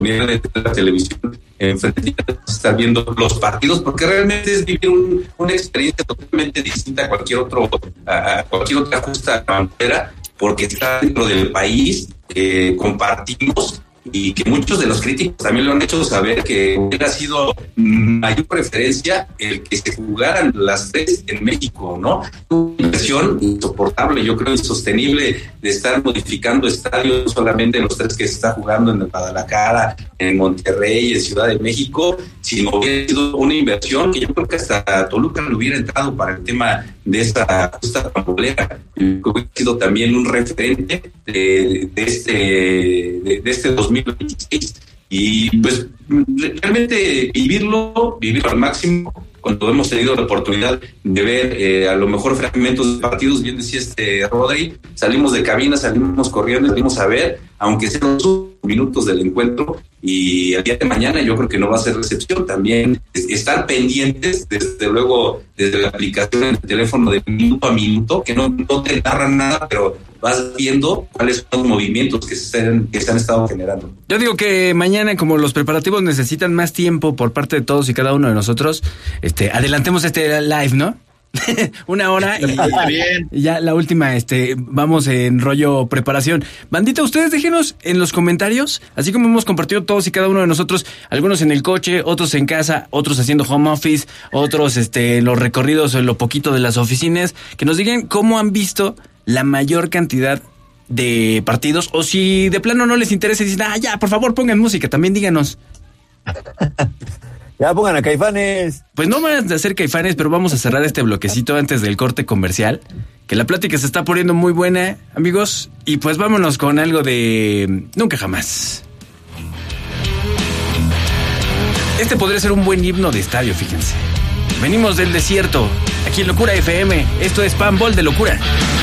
de la televisión enfrente, estar viendo los partidos, porque realmente es vivir una experiencia totalmente distinta a cualquier otra justa frontera, porque está dentro del país, compartimos, y que muchos de los críticos también lo han hecho saber, que hubiera sido mayor preferencia el que se jugaran las tres en México, ¿no? Una inversión insoportable, yo creo, insostenible, de estar modificando estadios, no solamente los tres que se está jugando en Guadalajara, en Monterrey, en Ciudad de México, sino hubiera sido una inversión que yo creo que hasta Toluca no hubiera entrado para el tema de esta justa pambolera. Hubiera sido también un referente de este 2026, y pues realmente vivirlo al máximo. Cuando hemos tenido la oportunidad de ver a lo mejor fragmentos de partidos, bien decía Rodri, salimos de cabina, salimos corriendo, salimos a ver, aunque sean los minutos del encuentro, y el día de mañana yo creo que no va a ser excepción. También estar pendientes, desde luego, desde la aplicación en el teléfono, de minuto a minuto, que no te narran nada, pero vas viendo cuáles son los movimientos que se han estado generando. Yo digo que mañana, como los preparativos necesitan más tiempo por parte de todos y cada uno de nosotros, adelantemos este live, ¿no? Una hora y ya la última, vamos en rollo preparación. Bandita, ustedes déjenos en los comentarios, así como hemos compartido todos y cada uno de nosotros, algunos en el coche, otros en casa, otros haciendo home office, otros en los recorridos o en lo poquito de las oficinas, que nos digan cómo han visto la mayor cantidad de partidos, o si de plano no les interesa y dicen, ya, por favor pongan música, también díganos. Ya pongan a Caifanes. Pues no van a hacer Caifanes, pero vamos a cerrar este bloquecito antes del corte comercial, que la plática se está poniendo muy buena, amigos, y pues vámonos con algo de Nunca Jamás. Este podría ser un buen himno de estadio, fíjense. Venimos del desierto, aquí en Locura FM. Esto es Pan Bol de Locura.